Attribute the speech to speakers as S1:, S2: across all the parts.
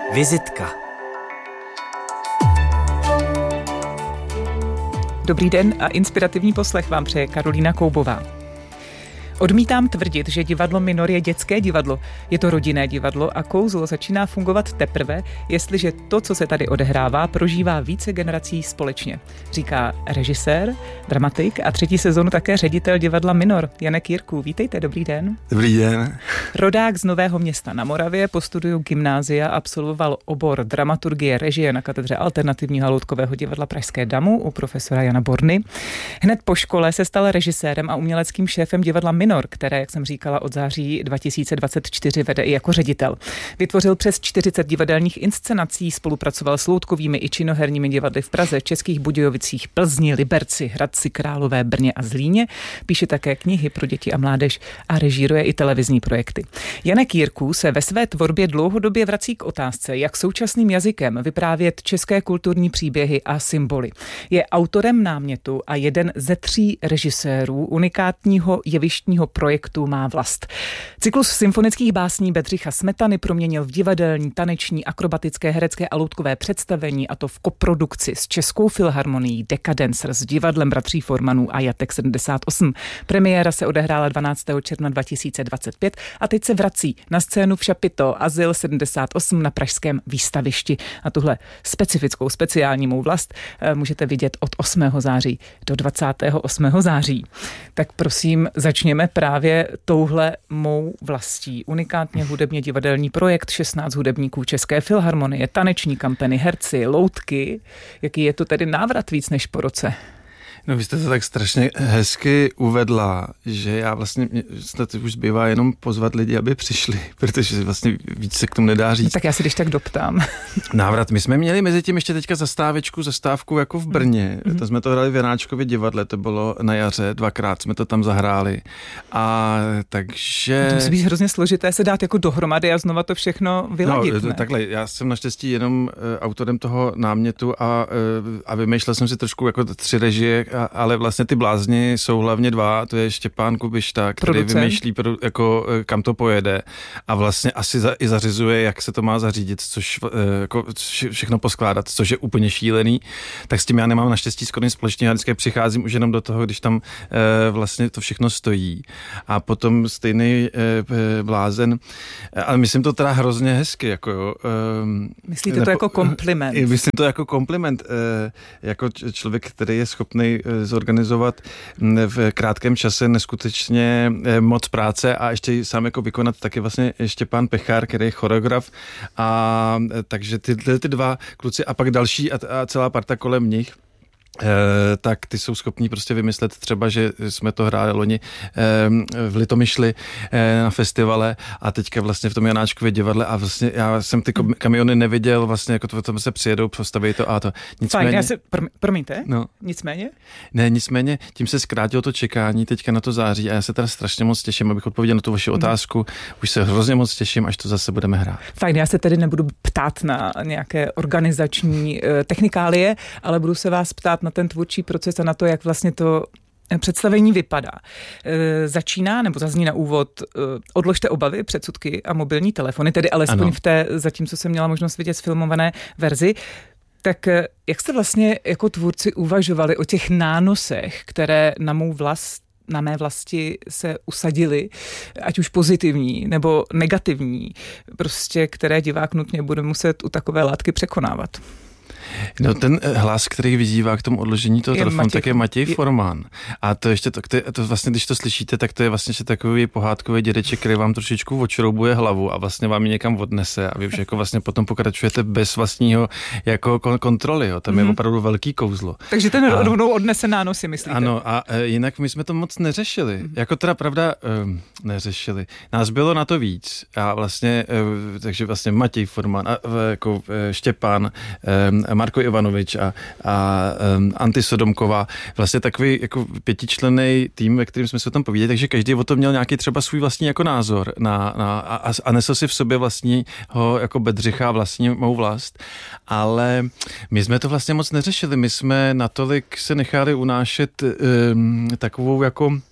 S1: Vizitka.
S2: Dobrý den a inspirativní poslech vám přeje Karolína Koubová. Odmítám tvrdit, že divadlo Minor je dětské divadlo. Je to rodinné divadlo a kouzlo začíná fungovat teprve, jestliže to, co se tady odehrává, prožívá více generací společně. Říká režisér, dramatik a 3. sezonu také ředitel divadla Minor, Janek Jirků. Vítejte, dobrý den.
S3: Dobrý den.
S2: Rodák z Nového Města na Moravě, po studiu gymnázia absolvoval obor dramaturgie režie na katedře alternativního a loutkového divadla Pražské Damu u profesora Jana Borny. Hned po škole se stal režisérem a uměleckým šéfem divadla Minor, které, jak jsem říkala, od září 2024 vede i jako ředitel. Vytvořil přes 40 divadelních inscenací, spolupracoval s loutkovými i činoherními divadly v Praze, Českých Budějovicích, Plzni, Liberci, Hradci Králové, Brně a Zlíně. Píše také knihy pro děti a mládež a režíruje i televizní projekty. Janek Jirků se ve své tvorbě dlouhodobě vrací k otázce, jak současným jazykem vyprávět české kulturní příběhy a symboly. Je autorem námětu a jeden ze 3 režisérů unikátního jevištního projektu Má vlast. Cyklus symfonických básní Bedřicha Smetany proměnil v divadelní, taneční, akrobatické, herecké a loutkové představení, a to v koprodukci s Českou filharmonií Dekadence s divadlem bratří Formanů a Jatek 78. Premiéra se odehrála 12. června 2025 a teď se vrací na scénu v Šapito Azyl 78 na pražském výstavišti. A tuhle speciální Mou vlast můžete vidět od 8. září do 28. září. Tak prosím, začněme právě touhle Mou vlastí. Unikátně hudebně divadelní projekt, 16 hudebníků České filharmonie, taneční kampeny, herci, loutky. Jaký je to tedy návrat víc než po roce?
S3: No, vy jste to tak strašně hezky uvedla, že já vlastně, snad už zbývá jenom pozvat lidi, aby přišli, protože vlastně víc se k tomu nedá říct.
S2: No, tak já si když tak doptám.
S3: Návrat. My jsme měli mezi tím ještě teďka zastávku jako v Brně. To jsme to hrali v Janáčkově divadle, to bylo na jaře, 2krát jsme to tam zahráli. A takže...
S2: To musí být hrozně složité se dát jako dohromady a znova to všechno vyladit.
S3: No, takhle, já jsem naštěstí jenom autorem toho námětu a vymýšlel jsem si trošku jako 3 režie, ale vlastně ty blázni jsou hlavně 2, to je Štěpán Kubišta, který
S2: producent.
S3: Vymýšlí jako kam to pojede a vlastně asi i zařizuje, jak se to má zařídit, což jako všechno poskládat, což je úplně šílený, tak s tím já nemám naštěstí skoro nic společného, já vždycky přicházím už jenom do toho, když tam vlastně to všechno stojí a potom stejný blázen, ale myslím to teda hrozně hezky, jako jo.
S2: Myslíte to jako kompliment?
S3: Myslím to jako kompliment, jako člověk, který je schopný zorganizovat v krátkém čase neskutečně moc práce a ještě sám jako vykonat taky vlastně Štěpán Pechár, který je choreograf, a takže ty 2 kluci a pak další a celá parta kolem nich, tak ty jsou schopní prostě vymyslet třeba, že jsme to hráli loni v Litomyšli na festivale a teďka vlastně v tom Janáčkově divadle a vlastně já jsem ty kamiony neviděl, vlastně jako to tam se přijedou, postaví to a to. Nicméně,
S2: fajn, já se, promiňte,
S3: no,
S2: nicméně?
S3: Ne, nicméně, tím se zkrátilo to čekání teďka na to září a já se teda strašně moc těším, abych odpověděl na tu vaši otázku. Už se hrozně moc těším, až to zase budeme hrát.
S2: Fajn, já se tedy nebudu ptát na nějaké organizační technikálie, ale budu se vás ptát na ten tvůrčí proces a na to, jak vlastně to představení vypadá. Začíná, nebo zazní na úvod, odložte obavy, předsudky a mobilní telefony, tedy alespoň ano. V té, zatímco jsem měla možnost vidět sfilmované verzi. Tak jak jste vlastně jako tvůrci uvažovali o těch nánosech, které na mé vlasti se usadily, ať už pozitivní nebo negativní, prostě které divák nutně bude muset u takové látky překonávat?
S3: No, ten hlas, který vyzývá k tomu odložení toho telefonu, tak je Matěj Formán. A to ještě to vlastně, když to slyšíte, tak to je vlastně takový pohádkový dědeček, který vám trošičku odšroubuje hlavu a vlastně vám ji někam odnese a vy už jako vlastně potom pokračujete bez vlastního jako kontroly. Jo. Tam je opravdu velký kouzlo.
S2: Takže ten rovnou odnese nánosy, myslíte?
S3: Ano, a jinak my jsme to moc neřešili. Jako teda pravda, neřešili. Nás bylo na to víc. A vlastně, takže vlastně Matěj Formán, jako Štěpán, Marko Ivanovič a Anty Sodomková, vlastně takový jako 5členný tým, ve kterým jsme se o tom povídali, takže každý o tom měl nějaký třeba svůj vlastní jako názor a nesl si v sobě vlastního jako Bedřicha, vlastní Mou vlast, ale my jsme to vlastně moc neřešili, my jsme natolik se nechali unášet takovou jako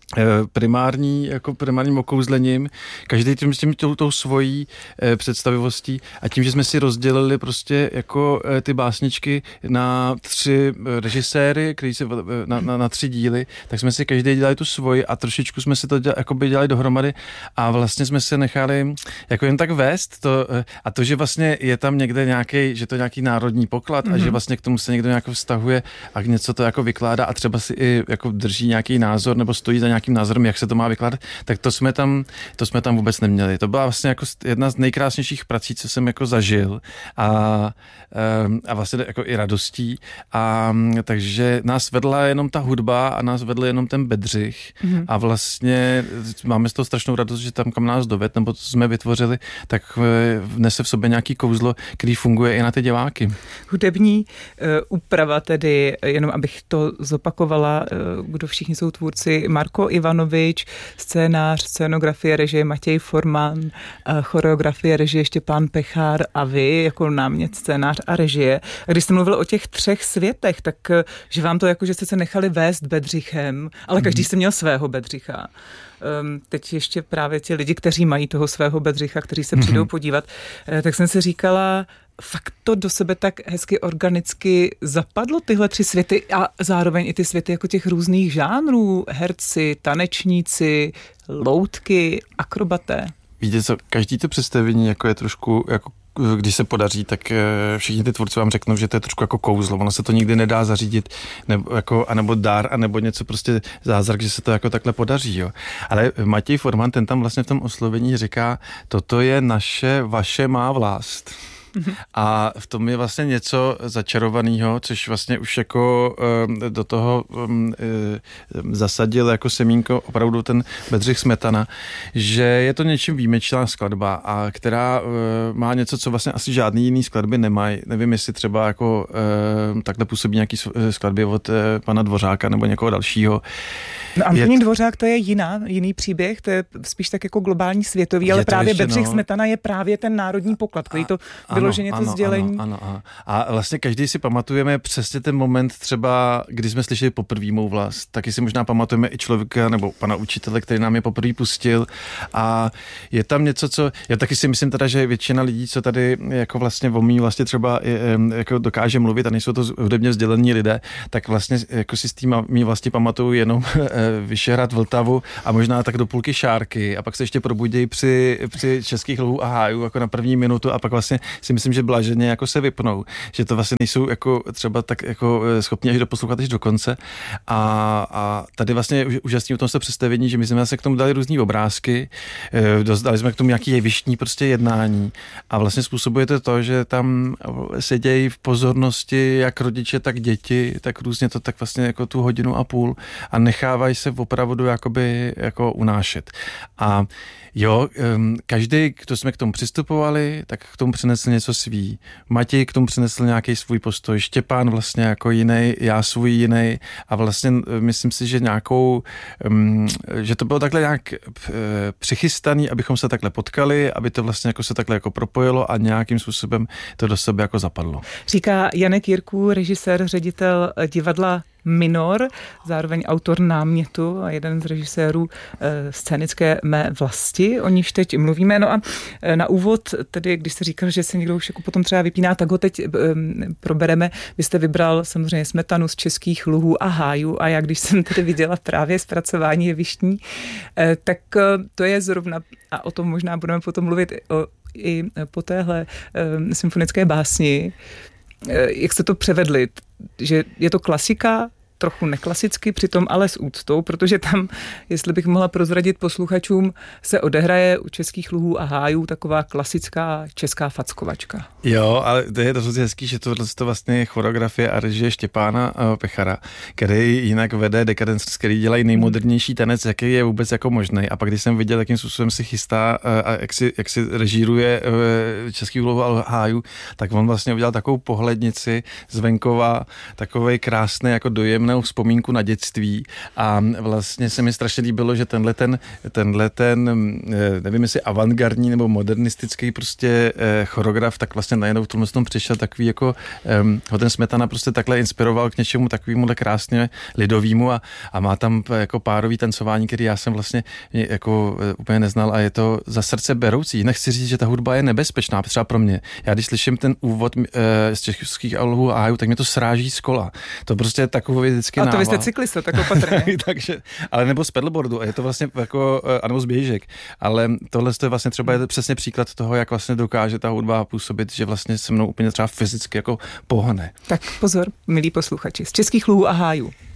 S3: primárním okouzlením, každý tím tou svojí představivostí a tím, že jsme si rozdělili prostě jako ty básničky na 3 režiséry, který se na 3 díly, tak jsme si každý dělali tu svoji a trošičku jsme si to dělali dohromady a vlastně jsme se nechali jako jen tak vést a to, že vlastně je tam někde nějaký národní poklad a že vlastně k tomu se někdo nějak vztahuje a něco to jako vykládá a třeba si i jako drží nějaký názor nebo stojí za nějakým názorem, jak se to má vykládat, tak to jsme tam vůbec neměli. To byla vlastně jako jedna z nejkrásnějších prací, co jsem jako zažil a vlastně jako i radostí a takže nás vedla jenom ta hudba a nás vedl jenom ten Bedřich a vlastně máme z toho strašnou radost, že tam kam nás doved, nebo co jsme vytvořili, tak nese v sobě nějaký kouzlo, který funguje i na ty diváky.
S2: Hudební úprava tedy, jenom abych to zopakovala, kdo všichni jsou tvůrci: Marko Ivanovič, scénář, scénografie, režie Matěj Forman, choreografie, režie Štěpán Pechár a vy jako námět, scénář a režie. A když jste mluvil o těch 3 světech, tak že vám to jako, že jste se nechali vést Bedřichem, ale každý jste měl svého Bedřicha. Teď ještě právě ti lidi, kteří mají toho svého Bedřicha, kteří se přijdou podívat, tak jsem si říkala, fakt to do sebe tak hezky organicky zapadlo, tyhle 3 světy a zároveň i ty světy jako těch různých žánrů, herci, tanečníci, loutky, akrobaté.
S3: Víte co, každý to představení jako je trošku, jako když se podaří, tak všichni ty tvůrci vám řeknou, že to je trošku jako kouzlo, ono se to nikdy nedá zařídit, anebo dár, anebo něco prostě zázrak, že se to jako takhle podaří, jo. Ale Matěj Forman, ten tam vlastně v tom oslovení říká, toto je vaše má vlast. A v tom je vlastně něco začarovaného, což vlastně už jako do toho zasadil jako semínko opravdu ten Bedřich Smetana, že je to něčím výjimečná skladba a která má něco, co vlastně asi žádný jiný skladby nemají. Nevím, jestli třeba jako takhle působí nějaký skladby od pana Dvořáka nebo někoho dalšího.
S2: No Antonín Dvořák, to je jiný příběh, to je spíš tak jako globální světový, ale právě Bedřich Smetana je právě ten národní poklad, který to vyloženě to sdělení.
S3: Ano. A vlastně každý si pamatujeme přesně ten moment třeba, kdy jsme slyšeli poprvé mou vlast, taky si možná pamatujeme i člověka nebo pana učitele, který nám je poprvé pustil a je tam něco, co, já taky si myslím teda, že většina lidí, co tady jako vlastně o mý vlastně třeba jako dokáže mluvit a nejsou to hudebně vzdělení lidé, tak vlastně jako si s tím mý vlastně pamatuju jenom Vyšehrad, Vltavu a možná tak do půlky Šárky a pak se ještě probudějí při Českých lhů a hájů jako na první minutu a pak vlastně si myslím, že blaženě jako se vypnou, že to vlastně nejsou jako třeba tak jako schopni až doposlouchat až do konce a tady vlastně je úžasný o tom se představení, že my jsme se k tomu dali různý obrázky, dali jsme k tomu nějaký jevištní prostě jednání a vlastně způsobuje to, že tam sedějí v pozornosti jak rodiče, tak děti, tak různě to tak vlastně jako tu 1,5 hodiny a nechávají se opravdu jakoby jako unášet. A jo, každý, kdo jsme k tomu přistupovali, tak k tomu přinesl něco svý. Matěj k tomu přinesl nějaký svůj postoj, Štěpán vlastně jako jiný, já svůj jiný a vlastně myslím si, že že to bylo takhle nějak přichystaný, abychom se takhle potkali, aby to vlastně jako se takhle jako propojilo a nějakým způsobem to do sebe jako zapadlo.
S2: Říká Janek Jirků, režisér, ředitel divadla Minor, zároveň autor námětu a jeden z režisérů scénické Mé vlasti, o níž teď mluvíme. No a na úvod, tedy když jste říkal, že se někdo už jako potom třeba vypíná, tak ho teď probereme. Vy jste vybral samozřejmě Smetanu z Českých luhů a hájů a já, když jsem tedy viděla právě zpracování jevištní, tak to je zrovna, a o tom možná budeme potom mluvit i po téhle symfonické básni. Jak jste to převedli? Že je to klasika, trochu neklasicky, přitom ale s úctou, protože tam, jestli bych mohla prozradit posluchačům, se odehraje u Českých luhů a hájů taková klasická česká fackovačka.
S3: Jo, ale to je hrozně hezký, že to vlastně je choreografie a režie Štěpána Pechara, který jinak vede Decadence, který dělají nejmodernější tanec, jaký je vůbec jako možný. A pak když jsem viděl, jakým způsobem si chystá a jak si režíruje Českých luhů a hájů, tak on vlastně udělal takovou pohlednici z venkova, takovej krásný, jako dojemný silnou vzpomínku na dětství a vlastně se mi strašně líbilo, že tenhle ten, nevím jestli avantgardní nebo modernistický prostě choreograf, tak vlastně najednou v tomhle tom přišel takový jako ho ten Smetana prostě takhle inspiroval k něčemu takovému krásně lidovýmu a má tam jako párový tancování, který já jsem vlastně jako úplně neznal a je to za srdce beroucí. Nechci říct, že ta hudba je nebezpečná, třeba pro mě. Já když slyším ten úvod z českých lhů a hájů, tak mě to sráží z kola. To prostě je takový vždycky nával.
S2: A to vy jste cyklista, tak opatrně.
S3: Takže, ale nebo z pedalboardu, a je to vlastně jako, anebo z běžek. Ale tohle je vlastně třeba je přesně příklad toho, jak vlastně dokáže ta hudba působit, že vlastně se mnou úplně třeba fyzicky jako pohne.
S2: Tak pozor, milí posluchači, z českých lhů a hájů.